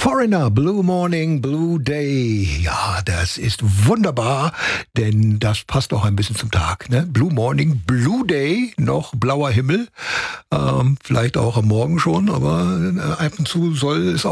Foreigner, Blue Morning, Blue Day. Ja, das ist wunderbar, denn das passt auch ein bisschen zum Tag. Ne? Blue Morning, Blue Day, noch blauer Himmel. Vielleicht auch am Morgen schon, aber ab und zu soll es